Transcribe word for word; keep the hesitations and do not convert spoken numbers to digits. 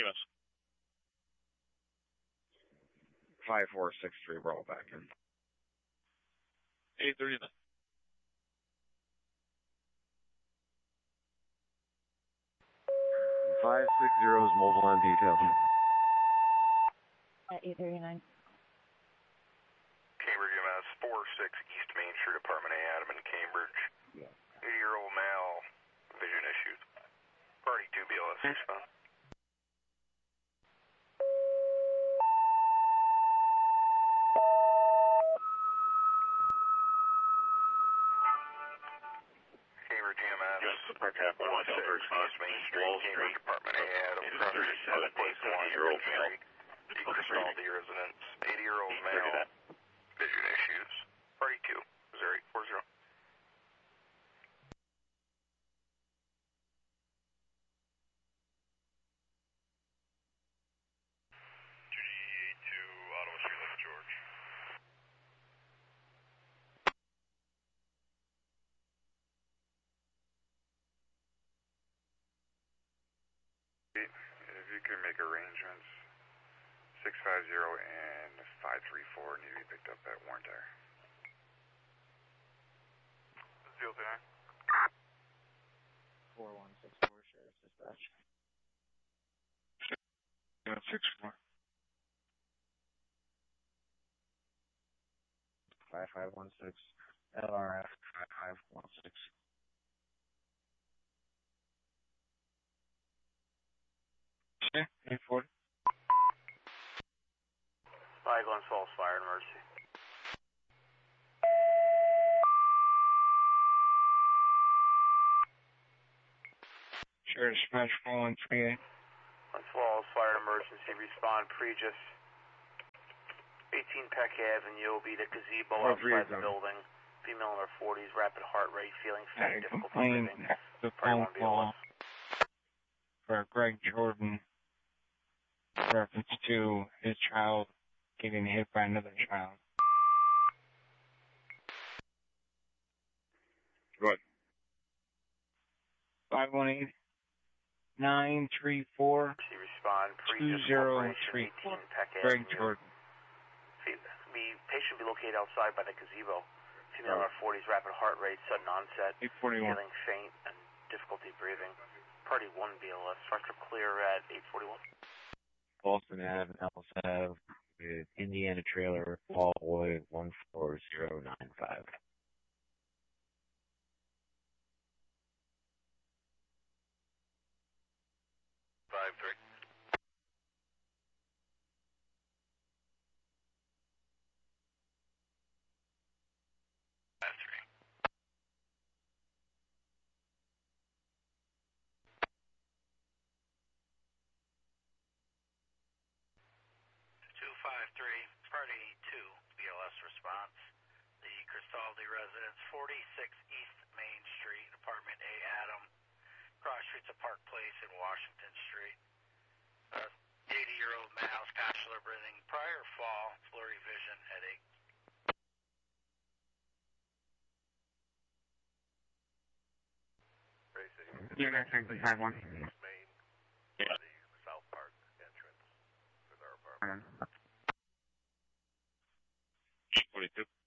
Yes. five four six three, roll back in. eight thirty-nine. five six zero is mobile on detail. At eight thirty-nine. Cambridge M S four six East Main Street, Apartment A, Adam in Cambridge. Yeah. eighty-year-old male, vision issues. Party two B L S respond. Cambridge M S Park Half four six East Main Street, Cambridge, Apartment A, Adam, cross street seven point four eighty-year-old male. D. Cristaldi residence, eighty-year-old male, vision issues. Party two, zero eight four zero. Judy to Ottawa Street, Lake George. If you can make arrangements, six five zero and five three four need to be picked up at Warren Tire. zero two nine. four one six four, Sheriff's Dispatch. six four. five five one six, L R F five five one six. Okay, eight forty. Five Glens Falls Fire and Emergency. Sheriff Dispatch four one three eight. Glens Falls Fire and Emergency, respond Pregis. eighteen Peck Ave and Yobi, the gazebo Oh, three outside the eight building. Female in her forties, rapid heart rate, feeling faint, Had a difficulty complaint breathing. after the Party phone one B L call S. for Greg Jordan, reference to his child getting hit by another child. Good. five one eight, nine three four, She respond two Pregis zero Corporation, three. eighteen Peck Greg Avenue. Jordan. The patient be located outside by the gazebo. Female in Right. her forties, rapid heart rate, sudden onset, eight forty-one. feeling faint and difficulty breathing. Party one B L S, structure clear at eight forty-one. Boston Ave, L S Ave, with Indiana trailer, Fall Boy one four zero nine five. Five three. Five three. Two five three, party two, B L S response. The Cristaldi residence, forty-six East Main Street, apartment A, Adam. Cross streets of Park Place and Washington Street. Uh, eighty-year-old male, scopular breathing, prior fall, blurry vision, headache. Yeah, that's five one. Main, the South Park entrance with our apartment. forty-two.